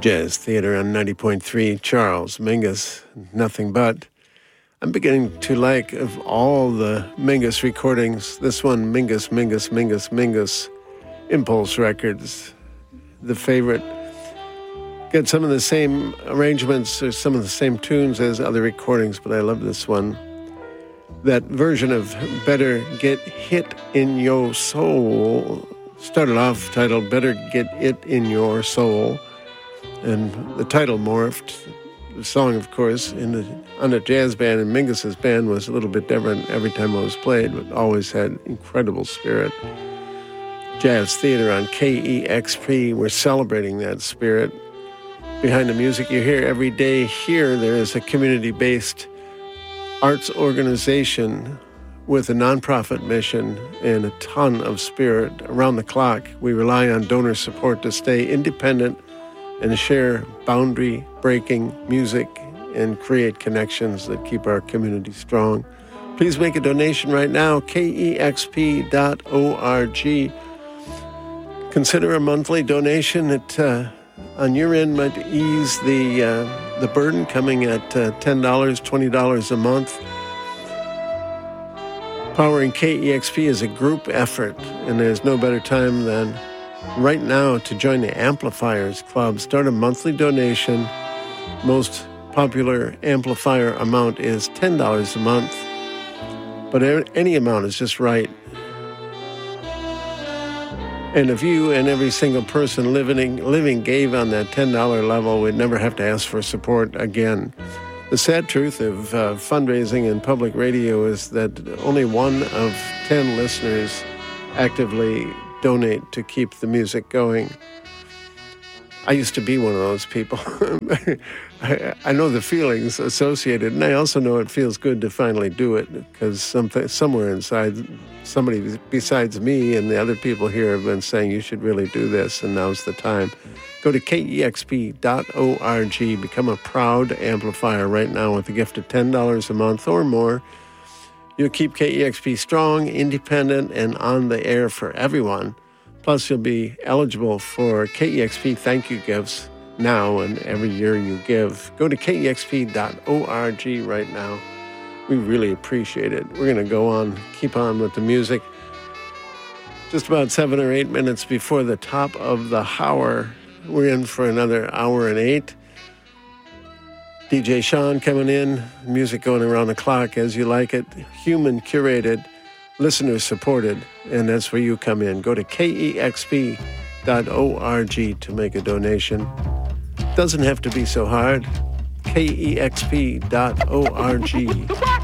Jazz Theater on 90.3, Charles Mingus, Nothing But. I'm beginning to like, of all the Mingus recordings, this one, Mingus, Impulse Records, the favorite. Got some of the same arrangements or some of the same tunes as other recordings, but I love this one. That version of Better Get Hit in Your Soul started off titled Better Get It in Your Soul. And the title morphed. The song, of course, on a jazz band, and Mingus's band was a little bit different every time it was played, but always had incredible spirit. Jazz Theater on KEXP, we're celebrating that spirit. Behind the music you hear every day here, there is a community-based arts organization with a nonprofit mission and a ton of spirit. Around the clock, we rely on donor support to stay independent and share boundary-breaking music and create connections that keep our community strong. Please make a donation right now, kexp.org. Consider a monthly donation. It, on your end, might ease the burden, coming at $10, $20 a month. Powering KEXP is a group effort, and there's no better time than right now to join the Amplifiers Club. Start a monthly donation. Most popular amplifier amount is $10 a month, but any amount is just right. And if you and every single person living gave on that $10 level, we'd never have to ask for support again. The sad truth of fundraising and public radio is that only 1 of 10 listeners actively donate to keep the music going. I used to be one of those people. I know the feelings associated, and I also know it feels good to finally do it, because somewhere inside, somebody besides me and the other people here have been saying you should really do this, and now's the time. Go to kexp.org, become a proud amplifier right now with a gift of $10 a month or more. You'll keep KEXP strong, independent, and on the air for everyone. Plus, you'll be eligible for KEXP thank you gifts now and every year you give. Go to kexp.org right now. We really appreciate it. We're going to keep on with the music. Just about 7 or 8 minutes before the top of the hour, we're in for another hour and 8. DJ Sean coming in, music going around the clock as you like it, human curated, listener supported, and that's where you come in. Go to kexp.org to make a donation. Doesn't have to be so hard. kexp.org.